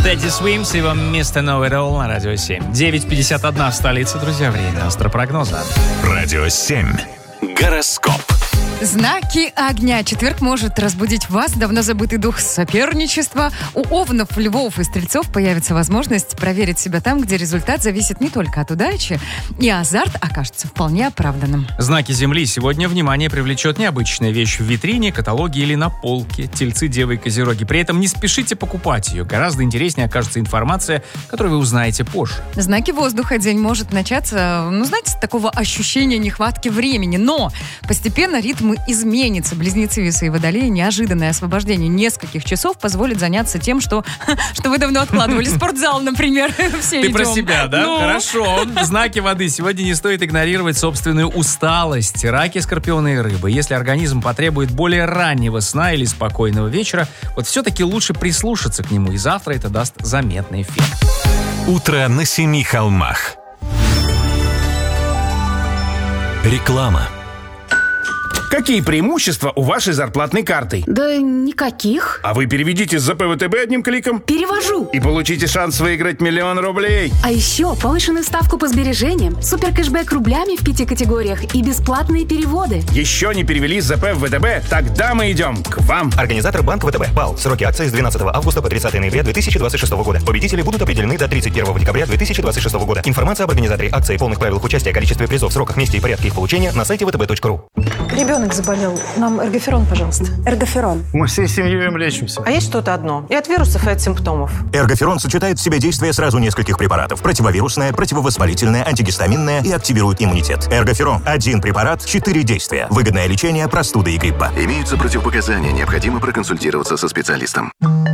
Тедди Свимс и его «Mr. Know It All» на Радио 7. 9:51 в столице, друзья, время астропрогноза. Радио 7. Гороскоп. Знаки огня. Четверг может разбудить в вас давно забытый дух соперничества. У овнов, львов и стрельцов появится возможность проверить себя там, где результат зависит не только от удачи, и азарт окажется вполне оправданным. Знаки Земли. Сегодня внимание привлечет необычная вещь в витрине, каталоге или на полке. Тельцы, девы и козероги. При этом не спешите покупать ее. Гораздо интереснее окажется информация, которую вы узнаете позже. Знаки воздуха. День может начаться, с такого ощущения нехватки времени. Но постепенно ритм изменится. Близнецы, Весы и Водолеи. Неожиданное освобождение нескольких часов позволит заняться тем, что вы давно откладывали. Спортзал, например. Все Ты идем. про себя, да? Хорошо. Знаки воды. Сегодня не стоит игнорировать собственную усталость. Раки, скорпионы и рыбы. Если организм потребует более раннего сна или спокойного вечера, все-таки лучше прислушаться к нему, и завтра это даст заметный эффект. Утро на 7 холмах. Реклама. Какие преимущества у вашей зарплатной карты? Да никаких. А вы переведите с ЗП ВТБ одним кликом. Перевожу. И получите шанс выиграть 1 000 000 рублей. А еще повышенную ставку по сбережениям, суперкэшбэк рублями в 5 категориях и бесплатные переводы. Еще не перевели с ЗП в ВТБ? Тогда мы идем к вам. Организатор Банк ВТБ. БАЛ. Сроки акции с 12 августа по 30 ноября 2026 года. Победители будут определены до 31 декабря 2026 года. Информация об организаторе акции, полных правилах участия, количестве призов, сроках, месте и порядке их получения на сайте vtb.ru. Ребенок заболел. Нам эргоферон, пожалуйста. Эргоферон. Мы всей семьей им лечимся. А есть что-то одно? И от вирусов, и от симптомов. Эргоферон сочетает в себе действие сразу нескольких препаратов. Противовирусное, противовоспалительное, антигистаминное и активирует иммунитет. Эргоферон. Один препарат, 4 действия. Выгодное лечение простуды и гриппа. Имеются противопоказания. Необходимо проконсультироваться со специалистом.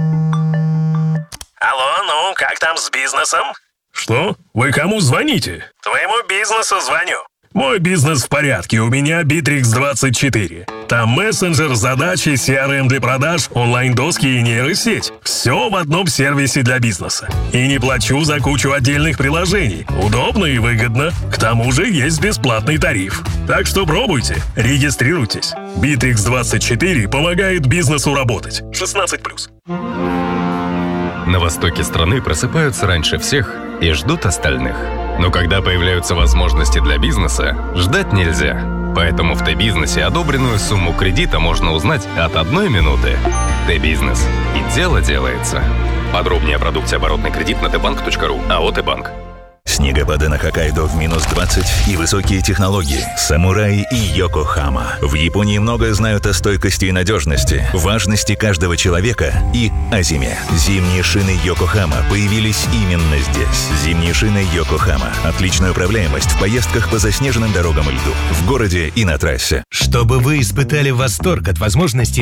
Алло, как там с бизнесом? Что? Вы кому звоните? Твоему бизнесу звоню. Мой бизнес в порядке, у меня Bittrex24. Там мессенджер, задачи, CRM для продаж, онлайн-доски и нейросеть. Все в одном сервисе для бизнеса. И не плачу за кучу отдельных приложений. Удобно и выгодно. К тому же есть бесплатный тариф. Так что пробуйте, регистрируйтесь. Bittrex24 помогает бизнесу работать. 16+. На востоке страны просыпаются раньше всех и ждут остальных. Но когда появляются возможности для бизнеса, ждать нельзя. Поэтому в Т-бизнесе одобренную сумму кредита можно узнать от 1 минуты. Т-бизнес. И дело делается. Подробнее о продукте оборотный кредит на tbank.ru. АО «Т-банк». Снегопады на Хоккайдо в -20 и высокие технологии. Самураи и Йокохама. В Японии многое знают о стойкости и надежности, важности каждого человека и о зиме. Зимние шины Йокохама появились именно здесь. Зимние шины Йокохама. Отличная управляемость в поездках по заснеженным дорогам и льду. В городе и на трассе. Чтобы вы испытали восторг от возможности